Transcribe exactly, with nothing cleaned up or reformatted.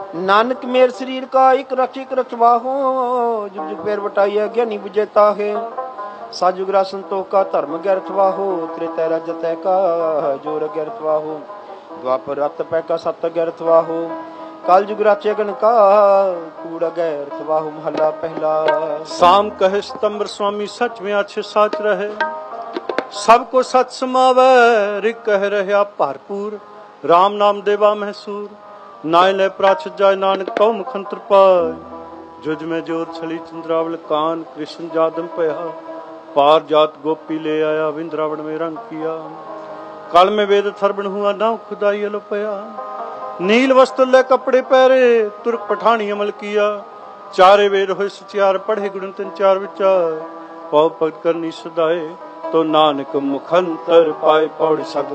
नानक मेर शरीर का एक रक्ष एक रखवाहो, जुग जुग पैर बटाइया ज्ञानी विजेता है। साजुगरा संतोष का धर्म ग्यर्थवाहो, त्रेता रजतय का जोर ग्यर्थवाहो। द्वापर रत पै का सत ग्यर्थवाहो, काल जुग राचे गण का कूड़ा ग्यर्थवाहो। महला पहला। साम कहे सितंबर स्वामी सच में अच्छे साच रहे, सबको सच समावे रिक कह रहा भरपूर। राम नाम देवा महसूर, नाय ले प्राच जाय नानक कौ मुखंत्र पाय। जुज में जोर छली चंद्रावल कान, कृष्ण जादम पया पार जात गोपी ले आया। विंद्रावण में रंग किया, कल में वेद थर्बण हुआ नाव खुदाई अलो पया। नील वस्त्र ले कपड़े पहरे, तुर्क पठानी अमल किया। चारे वेद होए सचियार, पढ़े गुण तिन चार विचार। पौ भगत करनी सदाए, तो नानक मुखंतर पाए। पौड़ शब्द